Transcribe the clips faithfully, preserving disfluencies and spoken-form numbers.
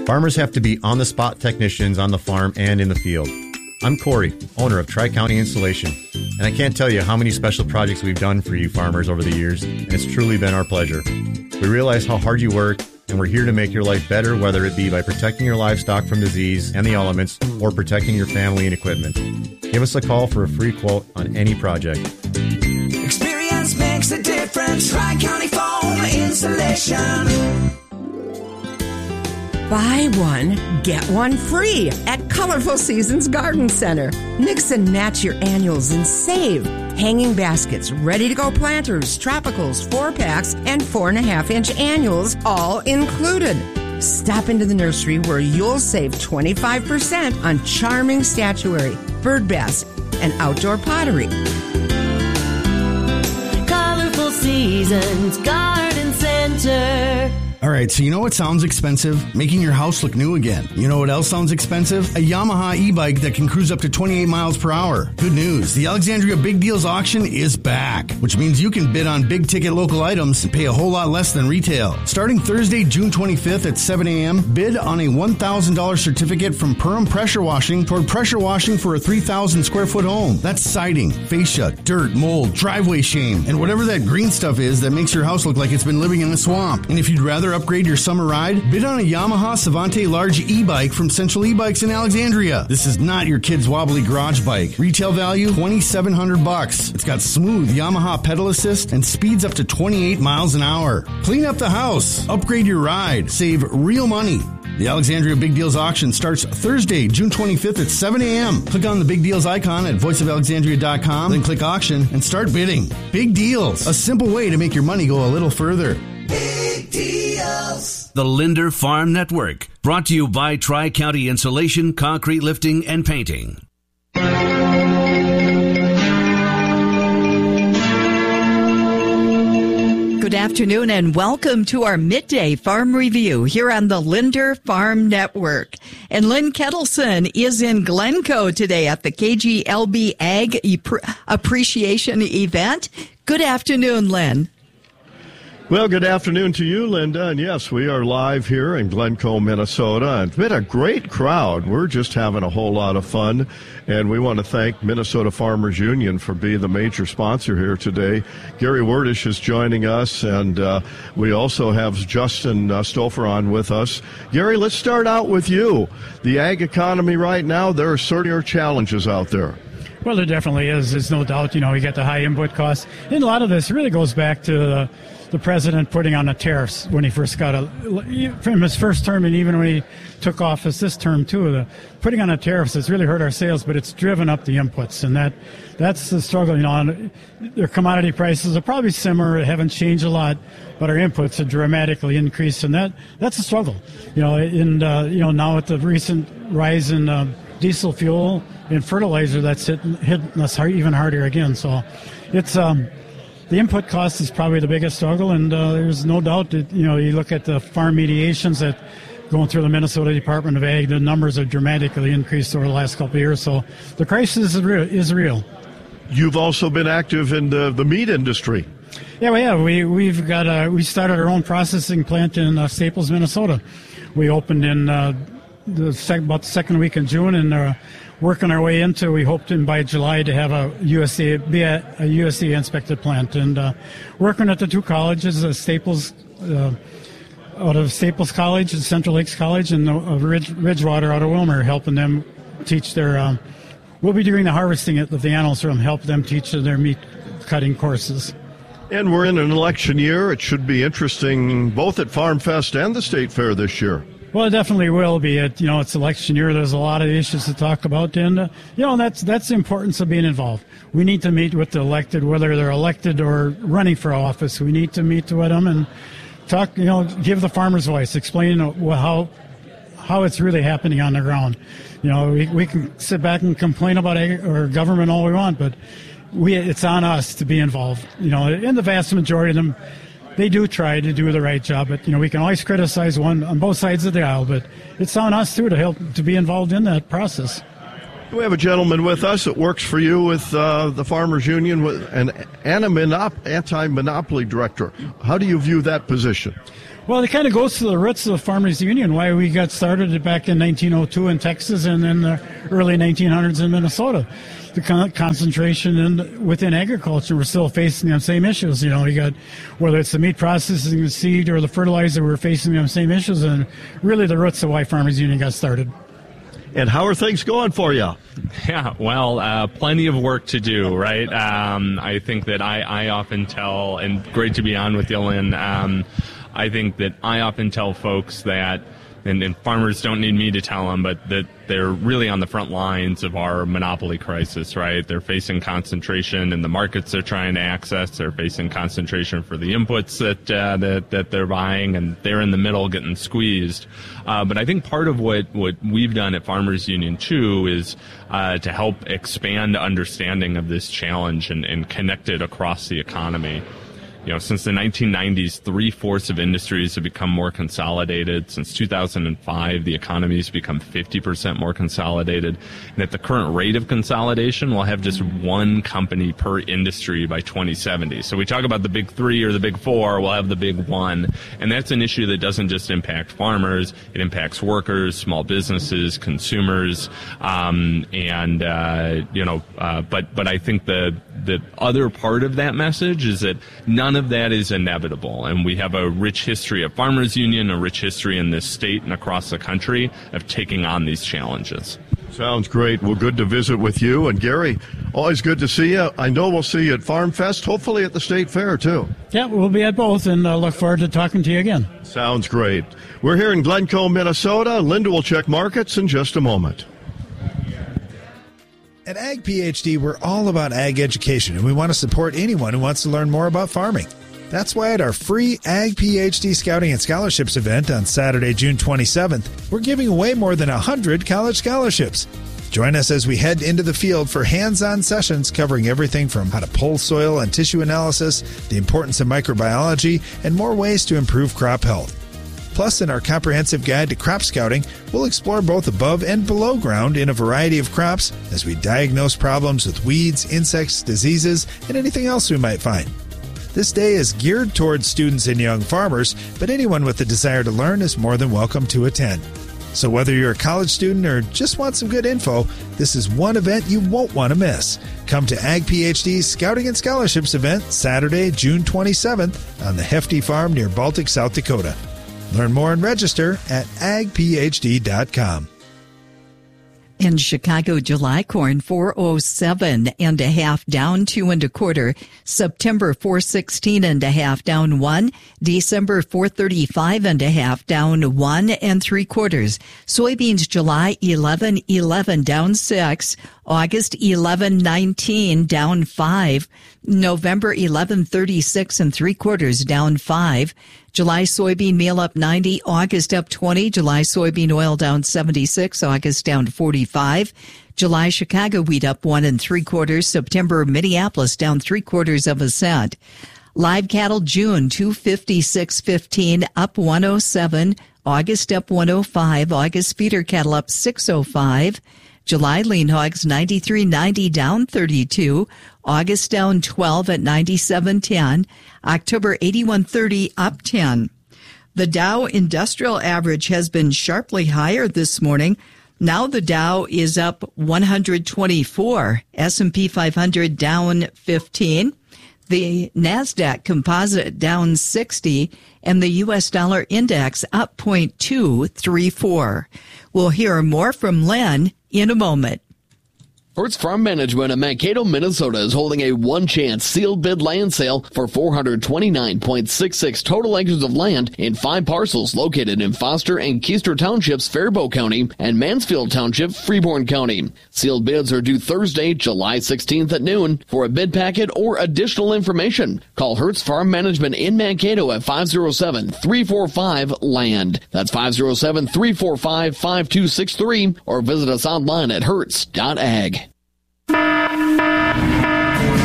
Farmers have to be on-the-spot technicians on the farm and in the field. I'm Corey, owner of Tri-County Insulation, and I can't tell you how many special projects we've done for you farmers over the years, and it's truly been our pleasure. We realize how hard you work, and we're here to make your life better, whether it be by protecting your livestock from disease and the elements or protecting your family and equipment. Give us a call for a free quote on any project. Experience makes a difference. Tri-County Foam Insulation. Buy one, get one free at Colorful Seasons Garden Center. Mix and match your annuals and save. Hanging baskets, ready-to-go planters, tropicals, four-packs, and four-and-a-half-inch annuals, all included. Stop into the nursery where you'll save twenty-five percent on charming statuary, bird baths, and outdoor pottery. Colorful Seasons Garden Center. All right, so you know what sounds expensive? Making your house look new again. You know what else sounds expensive? A Yamaha e-bike that can cruise up to twenty-eight miles per hour. Good news, the Alexandria Big Deals auction is back, which means you can bid on big-ticket local items and pay a whole lot less than retail. Starting Thursday, June twenty-fifth at seven a.m., bid on a one thousand dollars certificate from Perham Pressure Washing toward pressure washing for a three thousand square foot home. That's siding, fascia, dirt, mold, driveway shame, and whatever that green stuff is that makes your house look like it's been living in a swamp. And if you'd rather upgrade your summer ride, bid on a Yamaha Savante large e-bike from Central E-Bikes in Alexandria. This is not your kid's wobbly garage bike. Retail value twenty-seven hundred bucks. It's got smooth Yamaha pedal assist and speeds up to twenty-eight miles an hour. Clean up the house, upgrade your ride, save real money. The Alexandria Big Deals auction starts Thursday, June twenty-fifth at seven a.m. Click on the Big Deals icon at voice of alexandria dot com, then click auction and start bidding. Big Deals, a simple way to make your money go a little further. Big deals. The Linder Farm Network, brought to you by Tri-County Insulation, Concrete Lifting, and Painting. Good afternoon and welcome to our midday farm review here on the Linder Farm Network. And Lynn Kettleson is in Glencoe today at the K G L B Ag Appreciation Event. Good afternoon, Lynn. Well, good afternoon to you, Linda. And yes, we are live here in Glencoe, Minnesota. It's been a great crowd. We're just having a whole lot of fun. And we want to thank Minnesota Farmers Union for being the major sponsor here today. Gary Werdish is joining us, and uh, we also have Justin uh, Stouffer on with us. Gary, let's start out with you. The ag economy right now, there are certain challenges out there. Well, there definitely is. There's no doubt. You know, you get the high input costs. And a lot of this really goes back to the the president putting on the tariffs when he first got a, from his first term, and even when he took office this term too, the putting on the tariffs has really hurt our sales, but it's driven up the inputs, and that that's the struggle. You know, their commodity prices are probably similar, haven't changed a lot, but our inputs have dramatically increased, and that that's a struggle. You know, and uh, you know now with the recent rise in uh, diesel fuel and fertilizer, that's hitting, hitting us hard, even harder again. So it's um. The input cost is probably the biggest struggle, and uh, there's no doubt that, you know, you look at the farm mediations that going through the Minnesota Department of Ag, the numbers have dramatically increased over the last couple of years, so the crisis is real. Is real. You've also been active in the, the meat industry. Yeah, well, yeah, we, we've got a, we started our own processing plant in uh, Staples, Minnesota. We opened in uh, the sec- about the second week in June, and uh, working our way into, we hoped in by July to have a U S D A, be a, a U S D A inspected plant, and uh, working at the two colleges, uh, Staples, uh, out of Staples College and Central Lakes College, and uh, Ridge, Ridgewater out of Wilmer, helping them teach their, um, we'll be doing the harvesting of the animals from help them teach their meat cutting courses. And we're in an election year. It should be interesting both at Farm Fest and the State Fair this year. Well, it definitely will be. It, you know, it's election year. There's a lot of issues to talk about, and uh, you know that's that's the importance of being involved. We need to meet with the elected, whether they're elected or running for office. We need to meet with them and talk. You know, give the farmer's voice, explain how how it's really happening on the ground. You know, we we can sit back and complain about our government all we want, but we it's on us to be involved. You know, and the vast majority of them, they do try to do the right job, but, you know, we can always criticize one on both sides of the aisle, but it's on us, too, to help to be involved in that process. We have a gentleman with us that works for you with uh, the Farmers Union, with an anti-monopoly director. How do you view that position? Well, it kind of goes to the roots of the Farmers Union, why we got started back in nineteen oh two in Texas and in the early nineteen hundreds in Minnesota. The con- concentration in, within agriculture, we're still facing the same issues. You know, you got, whether it's the meat processing, the seed, or the fertilizer, we're facing the same issues, and really the roots of why Farmers Union got started. And how are things going for you? Yeah, well, uh, plenty of work to do, right? Um, I think that I, I often tell, and great to be on with you, Lynn, um, I think that I often tell folks that, and, and farmers don't need me to tell them, but that they're really on the front lines of our monopoly crisis, right? They're facing concentration in the markets they're trying to access. They're facing concentration for the inputs that uh, that, that they're buying, and they're in the middle getting squeezed. Uh, but I think part of what, what we've done at Farmers Union, too, is uh, to help expand understanding of this challenge and, and connect it across the economy. You know, since the nineteen nineties, three-fourths of industries have become more consolidated. Since two thousand five, the economy has become fifty percent more consolidated. And at the current rate of consolidation, we'll have just one company per industry by twenty seventy. So we talk about the big three or the big four, we'll have the big one. And that's an issue that doesn't just impact farmers, it impacts workers, small businesses, consumers, um, and, uh, you know, uh, but, but I think the, the other part of that message is that none of that is inevitable, and we have a rich history of Farmers Union, a rich history in this state and across the country of taking on these challenges. Sounds great. Well, good to visit with you. And Gary, always good to see you. I know we'll see you at Farm Fest, hopefully at the State Fair, too. Yeah, we'll be at both, and uh, look forward to talking to you again. Sounds great. We're here in Glencoe, Minnesota. Linda will check markets in just a moment. At Ag PhD, we're all about ag education, and we want to support anyone who wants to learn more about farming. That's why at our free Ag PhD Scouting and Scholarships event on Saturday, June twenty-seventh, we're giving away more than one hundred college scholarships. Join us as we head into the field for hands-on sessions covering everything from how to pull soil and tissue analysis, the importance of microbiology, and more ways to improve crop health. Plus, in our comprehensive guide to crop scouting, we'll explore both above and below ground in a variety of crops as we diagnose problems with weeds, insects, diseases, and anything else we might find. This day is geared towards students and young farmers, but anyone with the desire to learn is more than welcome to attend. So whether you're a college student or just want some good info, this is one event you won't want to miss. Come to Ag PhD's Scouting and Scholarships event Saturday, June twenty-seventh on the Hefty Farm near Baltic, South Dakota. Learn more and register at ag p h d dot com. In Chicago, July corn four oh seven and a half, down two and a quarter. September four sixteen and a half, down one. December four thirty-five and a half, down one and three quarters. Soybeans July eleven eleven, down six. August eleven nineteen, down five. November eleven thirty-six and three quarters, down five. July soybean meal up ninety, August up twenty. July soybean oil down seventy-six, August down forty-five. July Chicago wheat up one and three quarters. September Minneapolis down three quarters of a cent. Live cattle June two fifty-six fifteen, up one oh seven. August up one oh five. August feeder cattle up six oh five. July lean hogs ninety-three ninety, down thirty-two. August down twelve at ninety-seven ten. October eighty-one thirty, up ten. The Dow Industrial Average has been sharply higher this morning. Now the Dow is up one hundred twenty-four. S and P five hundred down fifteen. The NASDAQ Composite down sixty, and the U S dollar index up zero point two three four. We'll hear more from Len in a moment. Hertz Farm Management in Mankato, Minnesota is holding a one-chance sealed bid land sale for four hundred twenty-nine point six six total acres of land in five parcels located in Foster and Keister Townships, Faribault County, and Mansfield Township, Freeborn County. Sealed bids are due Thursday, July sixteenth at noon. For a bid packet or additional information, call Hertz Farm Management in Mankato at five oh seven, three four five, LAND. That's five oh seven, three four five, five two six three, or visit us online at hertz dot ag.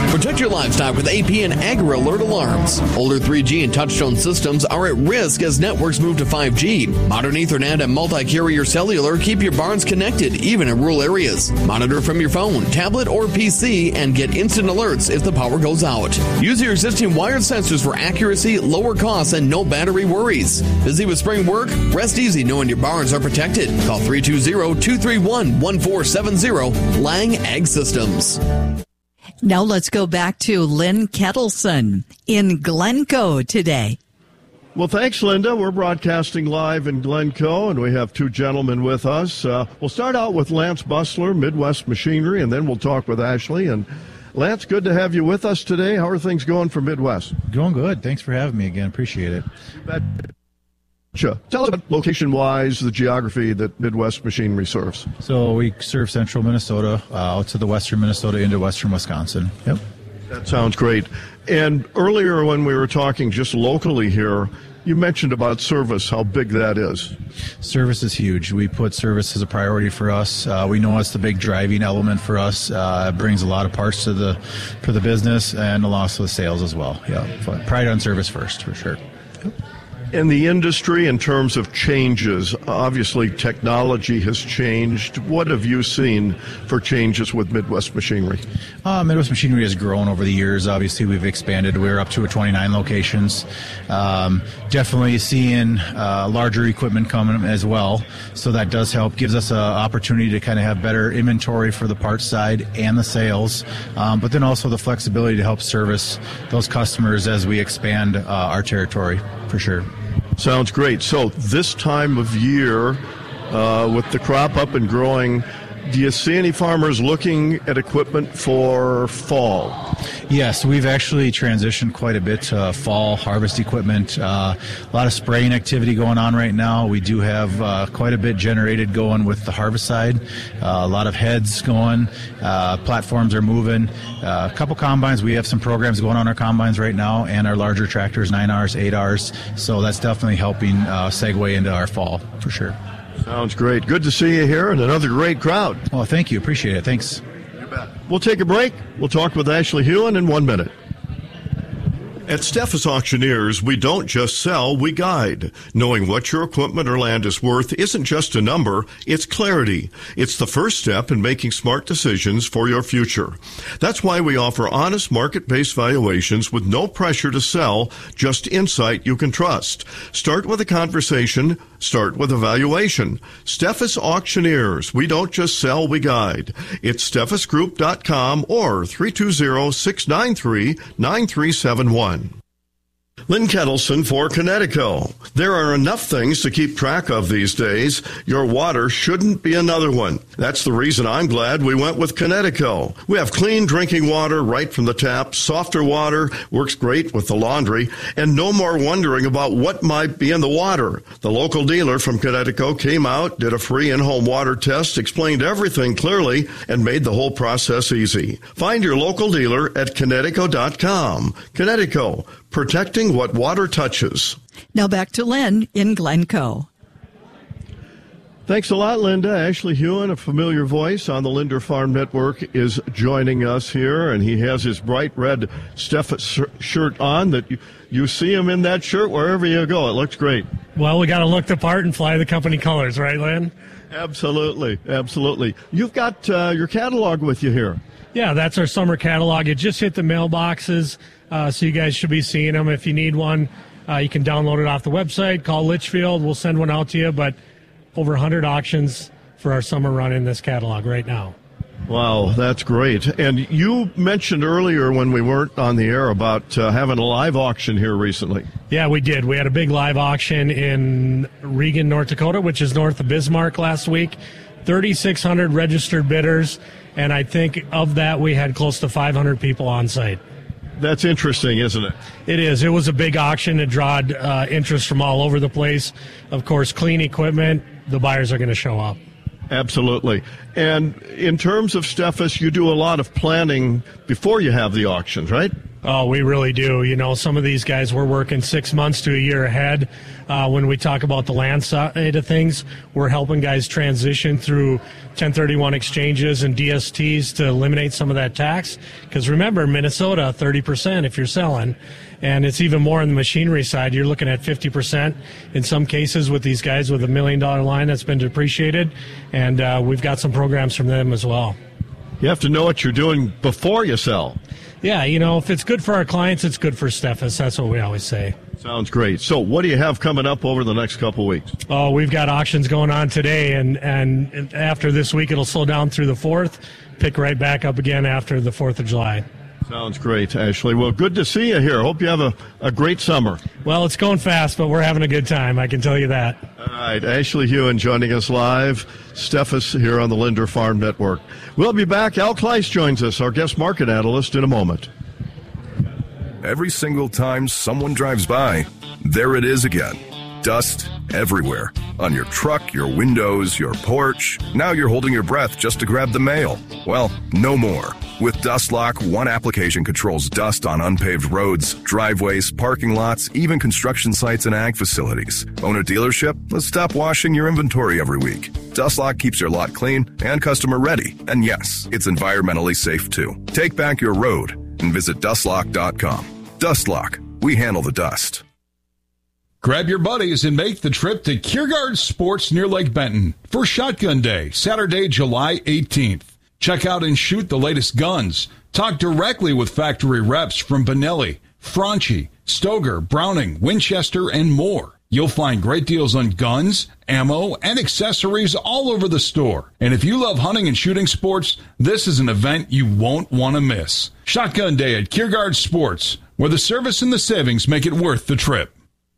Protect your livestock with A P and Agri Alert alarms. Older three G and touchtone systems are at risk as networks move to five G. Modern Ethernet and multi-carrier cellular keep your barns connected, even in rural areas. Monitor from your phone, tablet, or P C and get instant alerts if the power goes out. Use your existing wired sensors for accuracy, lower costs, and no battery worries. Busy with spring work? Rest easy knowing your barns are protected. Call three two zero, two three one, one four seven zero. Lang Ag Systems. Now let's go back to Lynn Kettleson in Glencoe today. Well, thanks, Linda. We're broadcasting live in Glencoe, and we have two gentlemen with us. Uh, we'll start out with Lance Bustler, Midwest Machinery, and then we'll talk with Ashley. And Lance, good to have you with us today. How are things going for Midwest? Going good. Thanks for having me again. Appreciate it. Sure. Tell us about location-wise, the geography that Midwest Machinery serves. So we serve central Minnesota, uh, out to the western Minnesota into western Wisconsin. Yep. That sounds great. And earlier when we were talking just locally here, you mentioned about service, how big that is. Service is huge. We put service as a priority for us. Uh, we know it's the big driving element for us. Uh, it brings a lot of parts to the for the business and also the sales as well. Yeah, pride on service first, for sure. Yep. In the industry, in terms of changes, obviously technology has changed. What have you seen for changes with Midwest Machinery? Uh, Midwest Machinery has grown over the years. Obviously, we've expanded. We're up to twenty-nine locations. Um, definitely seeing uh, larger equipment coming as well. So that does help. Gives us an opportunity to kind of have better inventory for the parts side and the sales, um, but then also the flexibility to help service those customers as we expand uh, our territory, for sure. Sounds great. So this time of year, uh, with the crop up and growing, do you see any farmers looking at equipment for fall? Yes, we've actually transitioned quite a bit to fall harvest equipment. Uh, a lot of spraying activity going on right now. We do have uh, quite a bit generated going with the harvest side. Uh, a lot of heads going. Uh, platforms are moving. Uh, a couple combines. We have some programs going on our combines right now and our larger tractors, nine R's, eight R's. So that's definitely helping uh, segue into our fall for sure. Sounds great. Good to see you here and another great crowd. Oh, thank you. Appreciate it. Thanks. You bet. We'll take a break. We'll talk with Ashley Hewen in one minute. At Steffes Auctioneers, we don't just sell, we guide. Knowing what your equipment or land is worth isn't just a number, it's clarity. It's the first step in making smart decisions for your future. That's why we offer honest market-based valuations with no pressure to sell, just insight you can trust. Start with a conversation, start with a valuation. Steffes Auctioneers, we don't just sell, we guide. It's steffes group dot com or three two zero, six nine three, nine three seven one. Lynn Kettleson for Connecticut. There are enough things to keep track of these days. Your water shouldn't be another one. That's the reason I'm glad we went with Connecticut. We have clean drinking water right from the tap, softer water, works great with the laundry, and no more wondering about what might be in the water. The local dealer from Connecticut came out, did a free in-home water test, explained everything clearly, and made the whole process easy. Find your local dealer at Connecticut dot com. Connecticut, protecting what water touches. Now back to Lynn in Glencoe. Thanks a lot, Linda. Ashley Hewen, a familiar voice on the Linder Farm Network, is joining us here, and he has his bright red Steffes shirt on. That you, you see him in that shirt wherever you go. It looks great. Well, we got to look the part and fly the company colors, right, Lynn? Absolutely, absolutely. You've got uh, your catalog with you here. Yeah, that's our summer catalog. It just hit the mailboxes, uh, so you guys should be seeing them. If you need one, uh, you can download it off the website. Call Litchfield. We'll send one out to you. But over one hundred auctions for our summer run in this catalog right now. Wow, that's great. And you mentioned earlier when we weren't on the air about uh, having a live auction here recently. Yeah, we did. We had a big live auction in Regan, North Dakota, which is north of Bismarck last week. thirty-six hundred registered bidders, and I think of that we had close to five hundred people on site. That's interesting, isn't it? It is. It was a big auction. It drawed uh, interest from all over the place. Of course, clean equipment, the buyers are going to show up. Absolutely. And in terms of Steffes, you do a lot of planning before you have the auctions, right? Oh, we really do. You know, some of these guys, we're working six months to a year ahead. Uh, when we talk about the land side of things, we're helping guys transition through ten thirty-one exchanges and D S Ts to eliminate some of that tax. Because remember, Minnesota, thirty percent if you're selling. And it's even more on the machinery side. You're looking at fifty percent in some cases with these guys with a million dollar line that's been depreciated. And uh, we've got some programs from them as well. You have to know what you're doing before you sell. Yeah, you know, if it's good for our clients, it's good for Steffes. That's what we always say. Sounds great. So what do you have coming up over the next couple of weeks? Oh, we've got auctions going on today, and, and after this week, it'll slow down through the fourth, pick right back up again after the fourth of July. Sounds great, Ashley. Well, good to see you here. Hope you have a, a great summer. Well, it's going fast, but we're having a good time, I can tell you that. All right, Ashley Hewen joining us live. Steffes here on the Linder Farm Network. We'll be back. Al Kleiss joins us, our guest market analyst, in a moment. Every single time someone drives by, there it is again. Dust everywhere. On your truck, your windows, your porch. Now you're holding your breath just to grab the mail. Well, no more. With DustLock, one application controls dust on unpaved roads, driveways, parking lots, even construction sites and ag facilities. Own a dealership? Let's stop washing your inventory every week. DustLock keeps your lot clean and customer ready. And yes, it's environmentally safe too. Take back your road and visit dust lock dot com. DustLock. We handle the dust. Grab your buddies and make the trip to Kiergaard Sports near Lake Benton for Shotgun Day, Saturday, July eighteenth. Check out and shoot the latest guns. Talk directly with factory reps from Benelli, Franchi, Stoger, Browning, Winchester, and more. You'll find great deals on guns, ammo, and accessories all over the store. And if you love hunting and shooting sports, this is an event you won't want to miss. Shotgun Day at Kiergaard Sports, where the service and the savings make it worth the trip.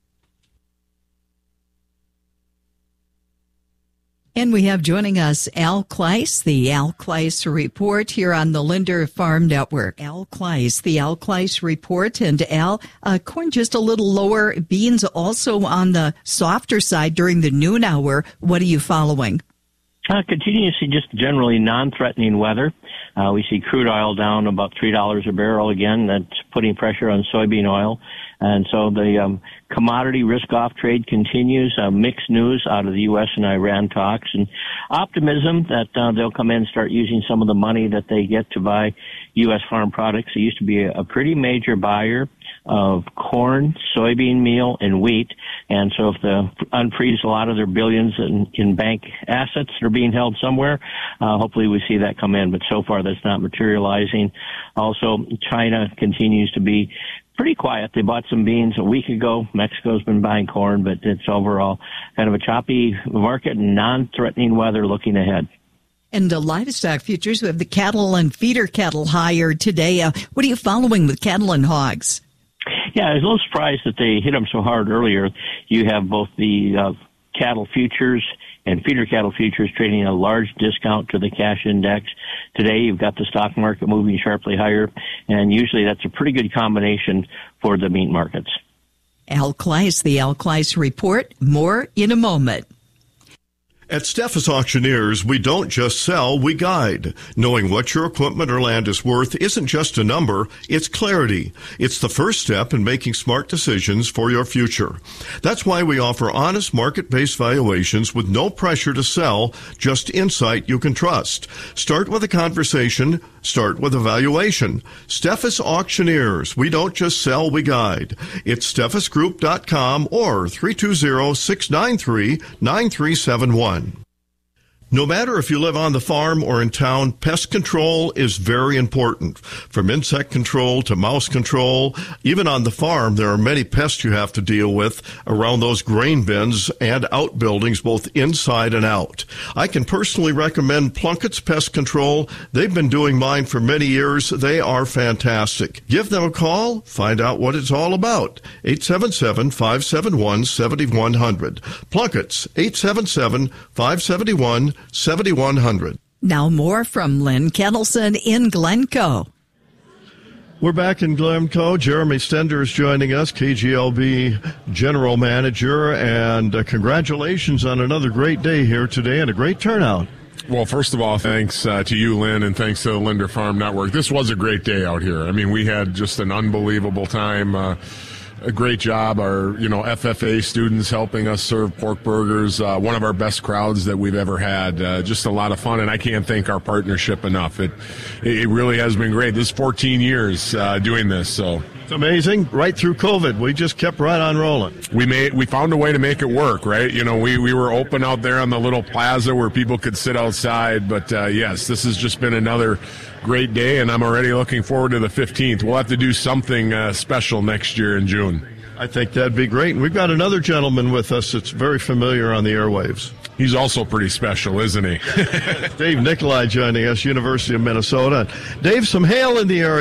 And we have joining us Al Kleiss, the Al Kleiss Report here on the Linder Farm Network. Al Kleiss, the Al Kleiss Report. And Al, uh, corn just a little lower, beans also on the softer side during the noon hour. What are you following? Uh, continue to see just generally non-threatening weather. Uh, we see crude oil down about three dollars a barrel again. That's putting pressure on soybean oil. And so the um, commodity risk-off trade continues. Uh, mixed news out of the U S and Iran talks, and optimism that uh, they'll come in and start using some of the money that they get to buy U S farm products. They used to be a, a pretty major buyer of corn, soybean meal, and wheat. And so if the unfreeze a lot of their billions in, in bank assets that are being held somewhere, uh, hopefully we see that come in. But so far that's not materializing. Also, China continues to be pretty quiet. They bought some beans a week ago. Mexico's been buying corn, but it's overall kind of a choppy market and non-threatening weather looking ahead. And the livestock futures, we have the cattle and feeder cattle higher today. Uh, what are you following with cattle and hogs? Yeah, I was a little surprised that they hit them so hard earlier. You have both the uh, cattle futures and feeder cattle futures trading at a large discount to the cash index. Today, you've got the stock market moving sharply higher, and usually that's a pretty good combination for the meat markets. Al Kleiss, the Al Kleiss Report. More in a moment. At Steffes Auctioneers, we don't just sell, we guide. Knowing what your equipment or land is worth isn't just a number, it's clarity. It's the first step in making smart decisions for your future. That's why we offer honest market-based valuations with no pressure to sell, just insight you can trust. Start with a conversation, start with a valuation. Steffes Auctioneers, we don't just sell, we guide. It's steffes group dot com or three two zero, six nine three, nine three seven one. No matter if you live on the farm or in town, pest control is very important. From insect control to mouse control, even on the farm, there are many pests you have to deal with around those grain bins and outbuildings, both inside and out. I can personally recommend Plunkett's Pest Control. They've been doing mine for many years. They are fantastic. Give them a call. Find out what it's all about. eight seven seven, five seven one, seven one zero zero. Plunkett's, eight seven seven, five seven one, seventy-one hundred. Now more from Lynn Kettleson in Glencoe. We're back in Glencoe. Jeremy Stender is joining us, K G L B General Manager, and uh, congratulations on another great day here today and a great turnout. Well, first of all, thanks uh, to you, Lynn, and thanks to the Linder Farm Network. This was a great day out here. I mean, we had just an unbelievable time. Uh, a great job. Our, you know, F F A students helping us serve pork burgers. Uh, one of our best crowds that we've ever had. Uh, just a lot of fun, and I can't thank our partnership enough. It it really has been great. This is fourteen years uh, doing this, so. It's amazing. Right through COVID, we just kept right on rolling. We made we found a way to make it work, right? You know, we, we were open out there on the little plaza where people could sit outside. But uh, yes, this has just been another great day, and I'm already looking forward to the fifteenth. We'll have to do something uh, special next year in June. I think that'd be great. And we've got another gentleman with us that's very familiar on the airwaves. He's also pretty special, isn't he? Dave Nikolai joining us, University of Minnesota. Dave, some hail in the area.